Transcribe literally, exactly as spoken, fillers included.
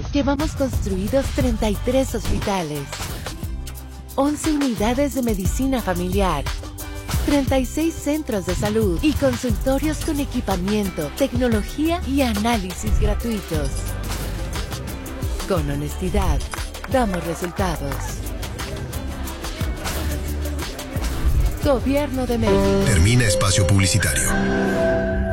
Llevamos construidos treinta y tres hospitales, once unidades de medicina familiar, treinta y seis centros de salud y consultorios con equipamiento, tecnología y análisis gratuitos. Con honestidad, damos resultados. Gobierno de México. Termina espacio publicitario.